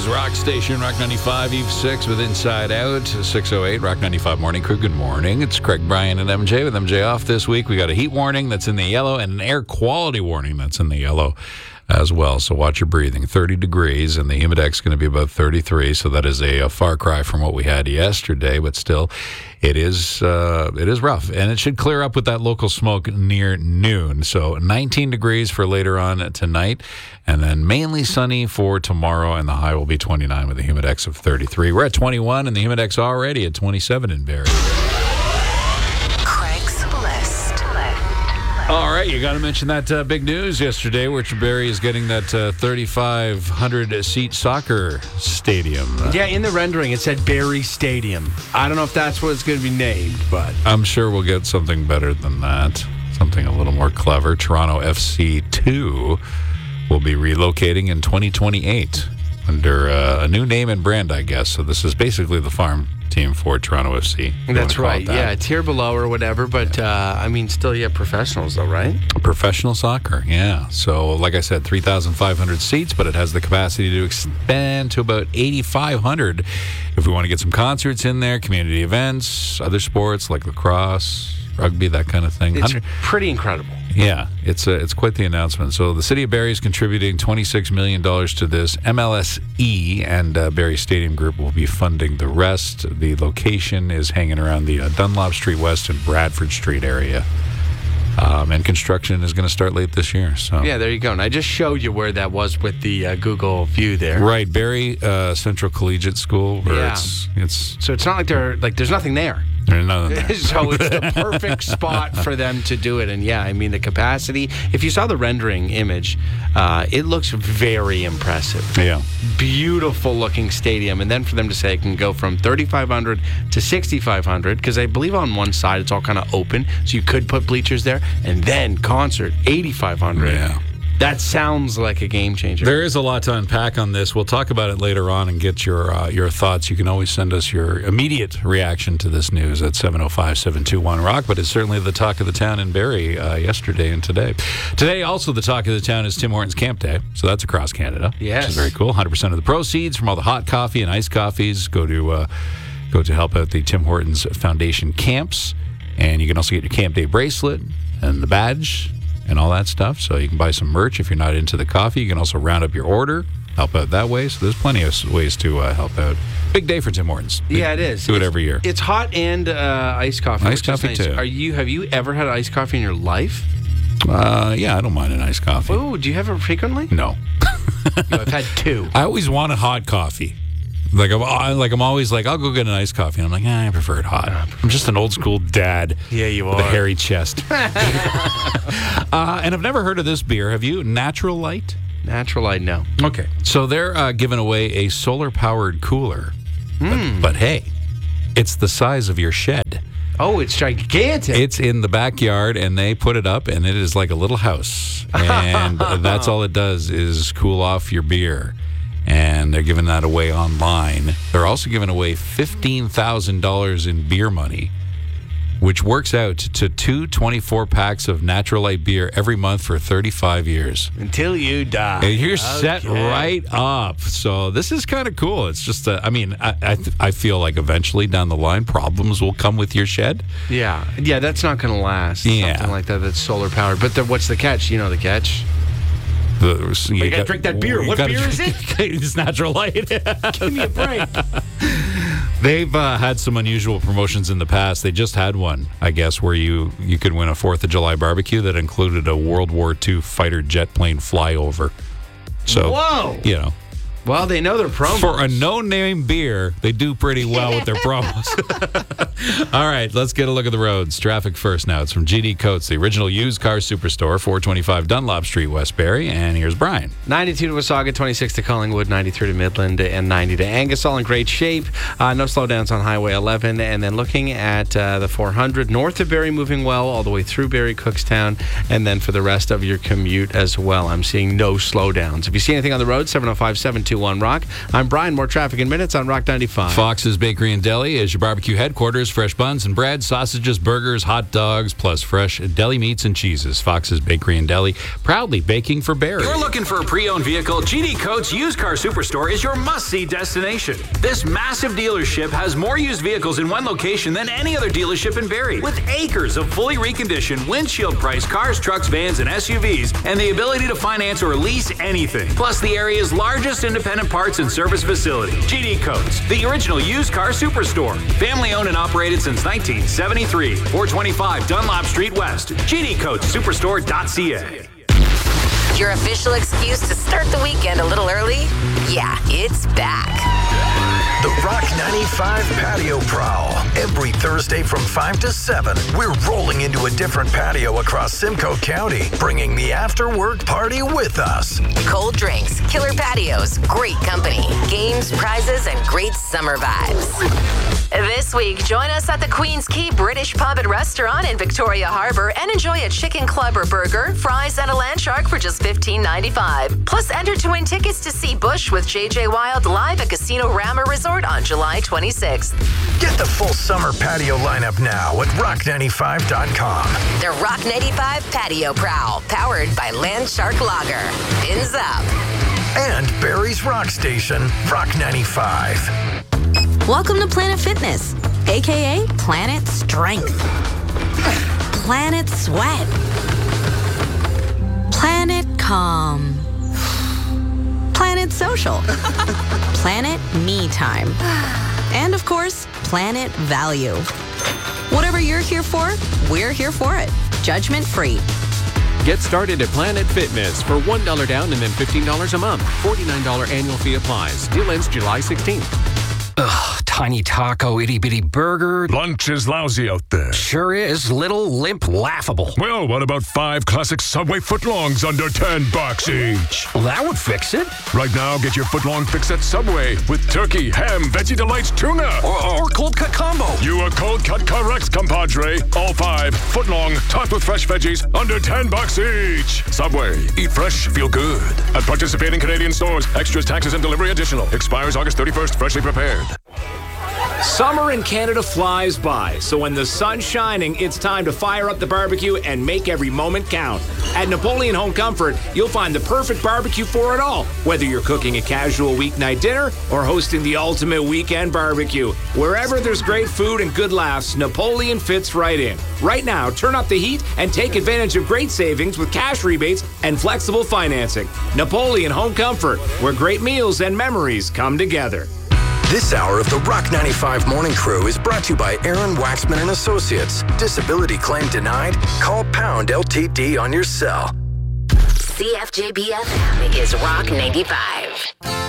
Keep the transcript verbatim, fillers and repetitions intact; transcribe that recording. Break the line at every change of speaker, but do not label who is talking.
Barrie's rock station, Rock ninety-five, Eve six with Inside Out, six oh eight, Rock ninety-five Morning Crew. Good morning. It's Craig, Brian, and M J with M J off this week. We got a heat warning that's in the yellow and an air quality warning that's in the yellow as well. So watch your breathing. thirty degrees, and the humidex is going to be about thirty-three. So that is a, a far cry from what we had yesterday, but still, it is uh, it is rough, and it should clear up with that local smoke near noon. So nineteen degrees for later on tonight, and then mainly sunny for tomorrow, and the high will be twenty-nine with a humidex of thirty-three. We're at twenty-one, and the humidex already at twenty-seven in Barrie. All right, you got to mention that uh, big news yesterday, which Barrie is getting that uh, thirty-five hundred seat soccer stadium.
Yeah, in the rendering, it said Barrie Stadium. I don't know if that's what it's going to be named, but
I'm sure we'll get something better than that, something a little more clever. Toronto F C two will be relocating in twenty twenty-eight under uh, a new name and brand, I guess. So this is basically the farm team for Toronto F C.
That's right. That. Yeah, tier below or whatever, but uh, I mean, still, yeah, professionals though, right?
Professional soccer, yeah. So, like I said, three thousand five hundred seats, but it has the capacity to expand to about eighty-five hundred if we want to get some concerts in there, community events, other sports like lacrosse, rugby, that kind of thing.
It's pretty incredible.
Yeah, it's a, it's quite the announcement. So the city of Barrie is contributing twenty-six million dollars to this. M L S E and uh, Barrie Stadium Group will be funding the rest. The location is hanging around the uh, Dunlop Street West and Bradford Street area. Um, and construction is going to start late this year. So
yeah, there you go. And I just showed you where that was with the uh, Google view there.
Right, Barrie uh, Central Collegiate School. Where
yeah.
It's, it's
so it's not like there like there's nothing there.
There's nothing there.
So it's the perfect spot for them to do it. And yeah, I mean the capacity. If you saw the rendering image, uh, it looks very impressive.
Yeah,
beautiful looking stadium. And then for them to say it can go from thirty-five hundred to sixty-five hundred, because I believe on one side it's all kind of open, so you could put bleachers there. And then concert, eighty-five hundred.
Yeah.
That sounds like a game changer.
There is a lot to unpack on this. We'll talk about it later on and get your uh, your thoughts. You can always send us your immediate reaction to this news at seven oh five, seven two one, ROCK. But it's certainly the talk of the town in Barrie uh, yesterday and today. Today, also the talk of the town is Tim Hortons Camp Day. So that's across Canada.
Yes.
Which is very cool. one hundred percent of the proceeds from all the hot coffee and iced coffees go to, uh, go to help out the Tim Hortons Foundation camps. And you can also get your Camp Day bracelet and the badge and all that stuff. So you can buy some merch if you're not into the coffee. You can also round up your order, help out that way. So there's plenty of ways to uh, help out. Big day for Tim Hortons. They
yeah, it is.
Do it
it's,
every year.
It's hot and uh, iced coffee.
Iced coffee
nice.
too.
Are you? Have you ever had iced coffee in your life?
Uh, yeah, I don't mind an iced coffee.
Oh, do you have it frequently?
No.
No, I've had two.
I always wanted hot coffee. Like I'm, I, like I'm always like, I'll go get an iced coffee. And I'm like, eh, I prefer it hot. I'm just an old school dad.
Yeah, you
with
are.
a hairy chest. uh, and I've never heard of this beer. Have you? Natural Light?
Natural Light, no.
Okay. So they're uh, giving away a solar-powered cooler.
Mm.
But, but hey, it's the size of your shed.
Oh, it's gigantic.
It's in the backyard, and they put it up, and it is like a little house. And that's all it does is cool off your beer. And they're giving that away online. They're also giving away fifteen thousand dollars in beer money, which works out to two twenty-four packs of Natural Light beer every month for thirty-five years.
Until you die.
And you're
okay.
set right up. So this is kind of cool. It's just, uh, I mean, I, I, I feel like eventually down the line, problems will come with your shed.
Yeah. Yeah, that's not going to last.
Yeah.
Something like that that's solar powered. But the, what's the catch? You know the catch?
The, so you
you got to drink that beer. What beer is it?
It's Natural Light.
Give me a break.
They've uh, had some unusual promotions in the past. They just had one, I guess, where you, you could win a fourth of July barbecue that included a World War Two fighter jet plane flyover. So,
whoa.
You know.
Well, they know their promos.
For a no-name beer, they do pretty well with their promos. All right, let's get a look at the roads. Traffic first now. It's from G D Coates, the original used car superstore, four twenty-five Dunlop Street, West Barrie. And here's Brian.
ninety-two to Wasaga, twenty-six to Collingwood, ninety-three to Midland, and ninety to Angus. All in great shape. Uh, no slowdowns on Highway eleven. And then looking at uh, the four hundred, north of Barrie moving well, all the way through Barrie, Cookstown. And then for the rest of your commute as well, I'm seeing no slowdowns. If you see anything on the road, seven oh five, seven two two one rock. I'm Brian. More traffic in minutes on Rock ninety-five.
Fox's Bakery and Deli is your barbecue headquarters. Fresh buns and bread, sausages, burgers, hot dogs, plus fresh deli meats and cheeses. Fox's Bakery and Deli, proudly baking for Barrie.
You're looking for a pre-owned vehicle? G D Coates Used Car Superstore is your must-see destination. This massive dealership has more used vehicles in one location than any other dealership in Barrie, with acres of fully reconditioned, windshield-priced cars, trucks, vans, and S U Vs, and the ability to finance or lease anything. Plus, the area's largest independent parts and service facility. G D Coates, the original used car superstore. Family-owned and operated since nineteen seventy-three. four twenty-five Dunlop Street West. G D Coates Superstore dot C A.
Your official excuse to start the weekend a little early? Yeah, it's back.
The Rock ninety-five Patio Prowl. Every Thursday from five to seven, we're rolling into a different patio across Simcoe County, bringing the after-work party with us.
Cold drinks, killer patios, great company, games, prizes, and great summer vibes. This week, join us at the Queen's Quay British Pub and Restaurant in Victoria Harbour and enjoy a chicken club or burger, fries, and a land shark for just fifteen ninety-five. Plus, enter to win tickets to see Bush with J J Wild live at Casino Rammer Resort on July twenty-sixth.
Get the full summer patio lineup now at rock ninety-five dot com.
The Rock ninety-five Patio Prowl, powered by Land Shark Lager. Fins up.
And Barrie's Rock Station, Rock ninety-five.
Welcome to Planet Fitness, aka Planet Strength, Planet Sweat, Planet Calm, Planet Social, Planet Me Time, and of course, Planet Value. Whatever you're here for, we're here for it. Judgment free.
Get started at Planet Fitness for one dollar down and then fifteen dollars a month. forty-nine dollars annual fee applies. Deal ends July sixteenth.
Ugh, tiny taco, itty bitty burger.
Lunch is lousy out there.
Sure is. Little, limp, laughable.
Well, what about five classic Subway footlongs under ten bucks each?
Well, that would fix it.
Right now, get your footlong fix at Subway with turkey, ham, veggie delights, tuna.
Or, or cold cut combo.
You are cold cut correct, compadre. All five footlong, topped with fresh veggies, under ten bucks each. Subway. Eat fresh, feel good. At participating Canadian stores. Extras, taxes, and delivery additional. Expires August thirty-first. Freshly prepared.
Summer in Canada flies by, so when the sun's shining, it's time to fire up the barbecue and make every moment count. At Napoleon Home Comfort, you'll find the perfect barbecue for it all, whether you're cooking a casual weeknight dinner or hosting the ultimate weekend barbecue. Wherever there's great food and good laughs, Napoleon fits right in. Right now, turn up the heat and take advantage of great savings with cash rebates and flexible financing. Napoleon Home Comfort, where great meals and memories come together.
This hour of the Rock ninety-five Morning Crew is brought to you by Aaron Waxman and Associates. Disability claim denied? Call pound L T D on your cell.
C F J B F M is Rock ninety-five.